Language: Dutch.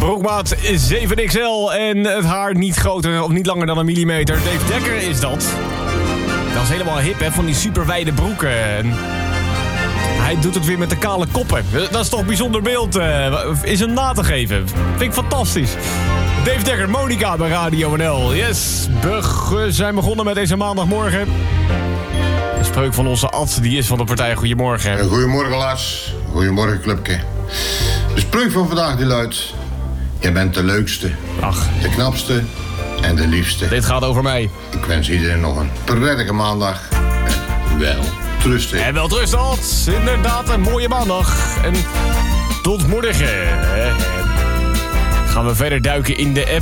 Broekmaat 7XL en het haar niet groter of niet langer dan 1 millimeter. Dave Dekker is dat. Dat is helemaal hip, hè, van die superwijde broeken. En hij doet het weer met de kale koppen. Dat is toch een bijzonder beeld. Is hem na te geven. Vind ik fantastisch. Dave Dekker, Monica bij Radio NL. Yes, we zijn begonnen met deze maandagmorgen. De spreuk van onze Ad, die is van de partij Goedemorgen. Goedemorgen Lars, goedemorgen Clubke. De spreuk van vandaag die luidt: jij bent de leukste, de knapste en de liefste. Dit gaat over mij. Ik wens iedereen nog een prettige maandag. En wel trusten. En wel trusten, Ad. Inderdaad, een mooie maandag. En tot morgen. Gaan we verder duiken in de app.